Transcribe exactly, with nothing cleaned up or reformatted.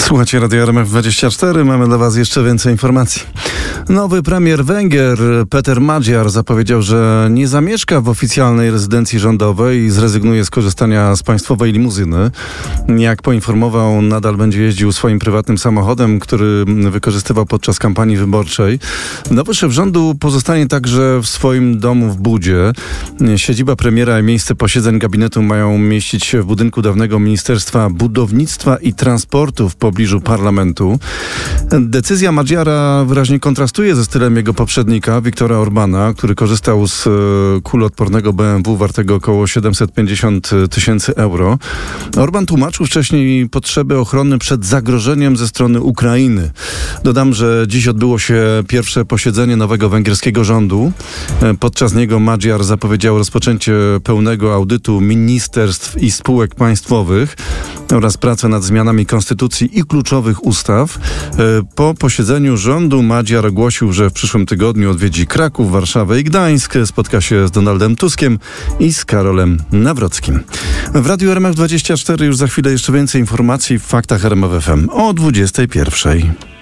Słuchajcie Radio R M F dwadzieścia cztery, mamy dla Was jeszcze więcej informacji. Nowy premier Węgier Peter Magyar zapowiedział, że nie zamieszka w oficjalnej rezydencji rządowej i zrezygnuje z korzystania z państwowej limuzyny. Jak poinformował, nadal będzie jeździł swoim prywatnym samochodem, który wykorzystywał podczas kampanii wyborczej. Nowy szef rządu pozostanie także w swoim domu w Budzie. Siedziba premiera i miejsce posiedzeń gabinetu mają mieścić się w budynku dawnego Ministerstwa Budownictwa i Transportu w pobliżu parlamentu. Decyzja Magyara wyraźnie kontrastuje ze stylem jego poprzednika, Viktora Orbana, który korzystał z e, kuloodpornego B M W wartego około siedemset pięćdziesiąt tysięcy euro. Orban tłumaczył wcześniej potrzeby ochrony przed zagrożeniem ze strony Ukrainy. Dodam, że dziś odbyło się pierwsze posiedzenie nowego węgierskiego rządu. E, podczas niego Magyar zapowiedział rozpoczęcie pełnego audytu ministerstw i spółek państwowych oraz pracę nad zmianami konstytucji i kluczowych ustaw. Po posiedzeniu rządu Magyar ogłosił, że w przyszłym tygodniu odwiedzi Kraków, Warszawę i Gdańsk. Spotka się z Donaldem Tuskiem i z Karolem Nawrockim. W Radiu R M F dwadzieścia cztery już za chwilę jeszcze więcej informacji w Faktach R M F F M o dwudziestej pierwszej.